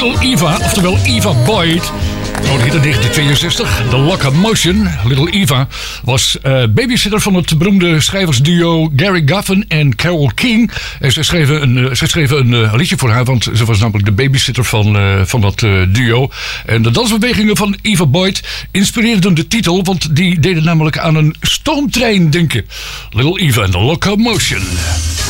Little Eva, oftewel Eva Boyd. Grote hit in 1962, The Locomotion. Little Eva was babysitter van het beroemde schrijversduo Gary Goffin en Carole King. En ze schreven een liedje voor haar, want ze was namelijk de babysitter van dat duo. En de dansbewegingen van Eva Boyd inspireerden de titel, want die deden namelijk aan een stoomtrein denken. Little Eva and The Locomotion.